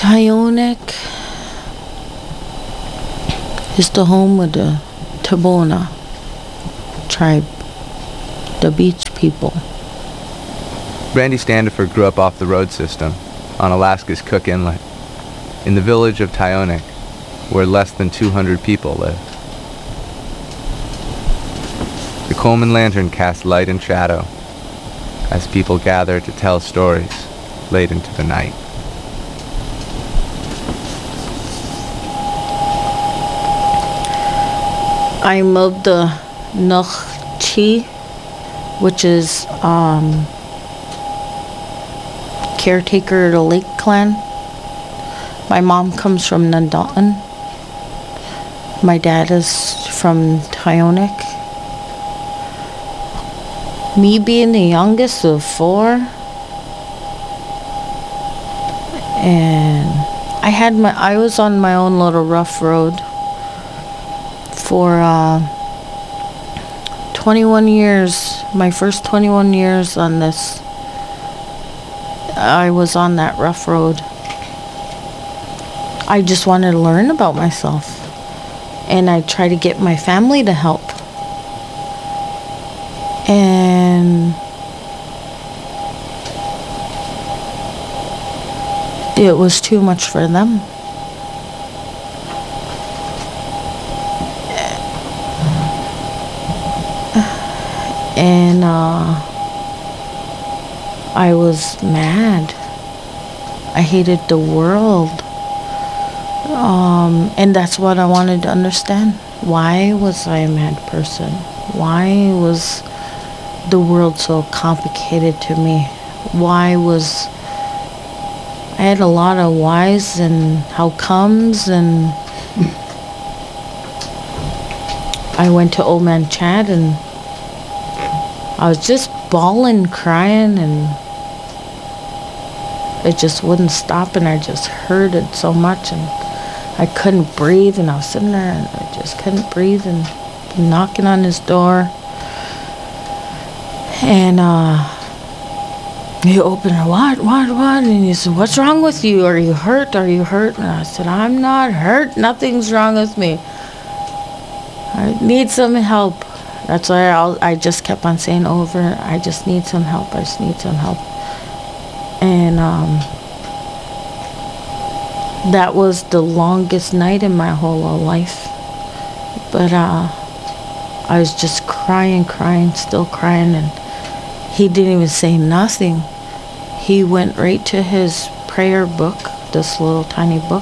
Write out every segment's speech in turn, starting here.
Tyonek is the home of the Tabona tribe, the beach people. Brandy Standifer grew up off the road system on Alaska's Cook Inlet, in the village of Tyonek, where less than 200 people live. The Coleman Lantern casts light and shadow as people gather to tell stories late into the night. I'm of the Nukchi, which is caretaker of the Lake Clan. My mom comes from Nundawn. My dad is from Tyonek. Me being the youngest of four, and I was on my own little rough road for 21 years. My first 21 years on this, I was on that rough road. I just wanted to learn about myself, and I tried to get my family to help. And it was too much for them. And I was mad. I hated the world. And that's what I wanted to understand. Why was I a mad person? Why was the world so complicated to me? Why was... I had a lot of whys and how comes, and I went to Old Man Chad, and I was just bawling, crying, and it just wouldn't stop, and I just heard it so much, and I couldn't breathe, and I was sitting there, and I just couldn't breathe, and knocking on his door, and he opened it. What? And he said, "What's wrong with you? Are you hurt? And I said, "I'm not hurt. Nothing's wrong with me. I need some help." That's why I just kept on saying over, I just need some help. And that was the longest night in my whole life. But I was just crying, still crying, and he didn't even say nothing. He went right to his prayer book, this little tiny book,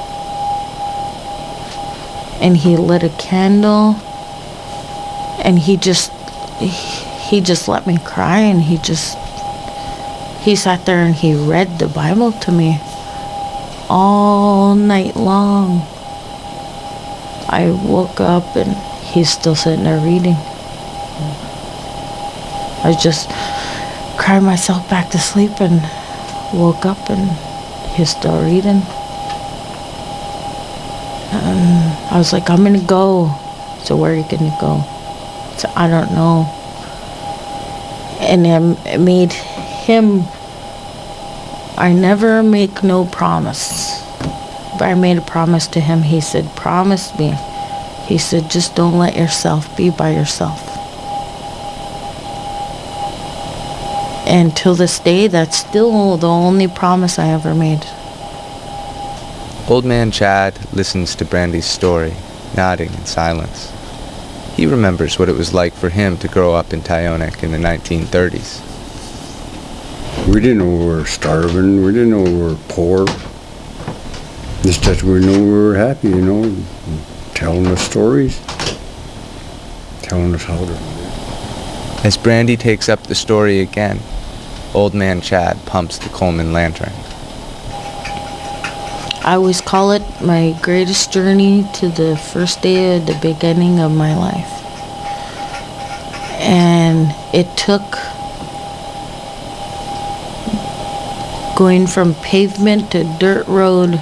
and he lit a candle, and he just let me cry, and he sat there and he read the Bible to me all night long. I woke up and he's still sitting there reading. I just cried myself back to sleep and woke up and he's still reading. I was like, I'm gonna go. So where are you gonna go? So I don't know. And I made him, I never make no promise. But I made a promise to him. He said, promise me. He said, just don't let yourself be by yourself. And till this day, that's still the only promise I ever made. Old Man Chad listens to Brandy's story, nodding in silence. He remembers what it was like for him to grow up in Tyonek in the 1930s. We didn't know we were starving. We didn't know we were poor. It's just we knew we were happy, telling us stories, telling us how to... As Brandy takes up the story again, Old Man Chad pumps the Coleman Lantern. I always call it my greatest journey to the first day of the beginning of my life. And it took going from pavement to dirt road,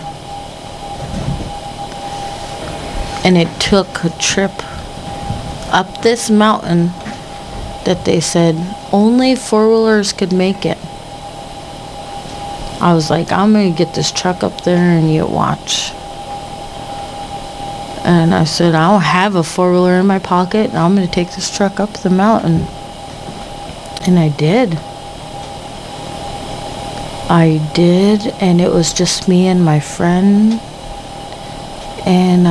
and it took a trip up this mountain that they said only four-wheelers could make it. I was like, I'm going to get this truck up there and you watch. And I said, I don't have a four-wheeler in my pocket, and I'm going to take this truck up the mountain. And I did. I did, and it was just me and my friend. And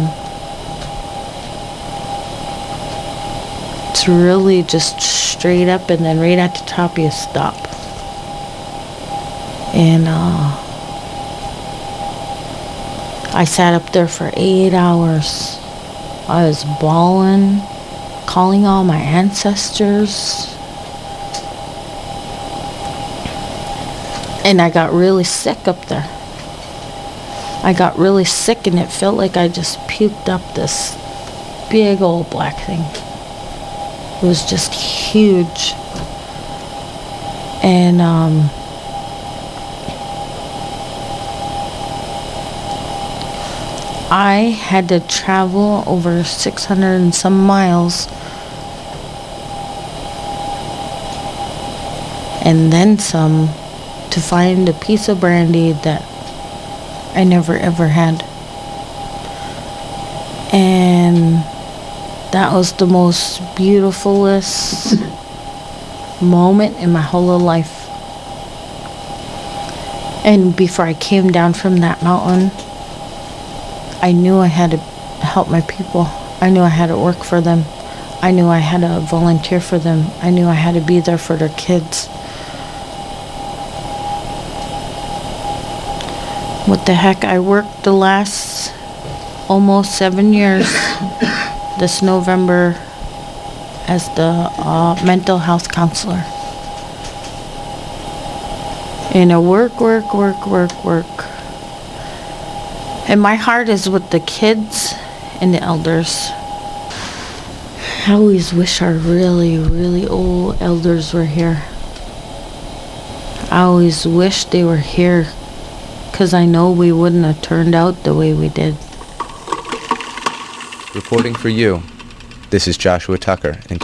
it's really just straight up, and then right at the top you stop. And I sat up there for 8 hours. I was bawling, calling all my ancestors. And I got really sick up there. I got really sick, and it felt like I just puked up this big old black thing. It was just huge. And I had to travel over 600 and some miles and then some to find a piece of brandy that I never ever had. And that was the most beautifulest moment in my whole life. And before I came down from that mountain, I knew I had to help my people. I knew I had to work for them. I knew I had to volunteer for them. I knew I had to be there for their kids. What the heck, I worked the last almost 7 years this November as the mental health counselor. And I work. And my heart is with the kids and the elders. I always wish our really, really old elders were here. I always wish they were here, because I know we wouldn't have turned out the way we did. Reporting for you, this is Joshua Tucker in